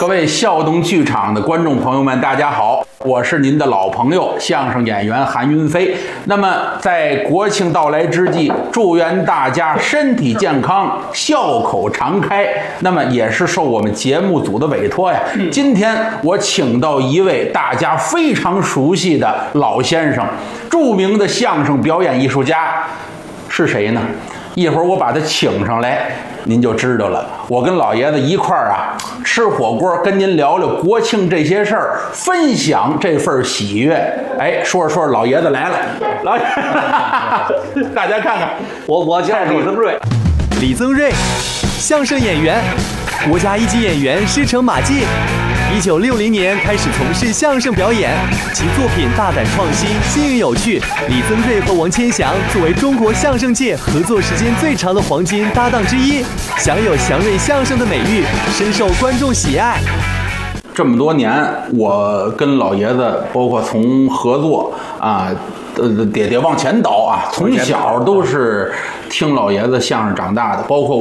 各位孝东剧场的观众朋友们，大家好，我是您的老朋友相声演员韩云飞。那么在国庆到来之际，祝愿大家身体健康，笑口常开。那么也是受我们节目组的委托呀，今天我请到一位大家非常熟悉的老先生，著名的相声表演艺术家是谁呢？一会儿我把他请上来，您就知道了。我跟老爷子一块儿吃火锅，跟您聊聊国庆这些事儿，分享这份喜悦。哎，说着说着，老爷子来了，老爷子，大家看看， 我叫李增瑞。 李增瑞，相声演员，国家一级演员，师承马季。1960年开始从事相声表演，其作品大胆创新，新颖有趣。李增瑞和王千祥作为中国相声界合作时间最长的黄金搭档之一，享有祥瑞相声的美誉，深受观众喜爱。 这么多年，我跟老爷子包括从合作得往前倒从小都是听老爷子相声长大的，包括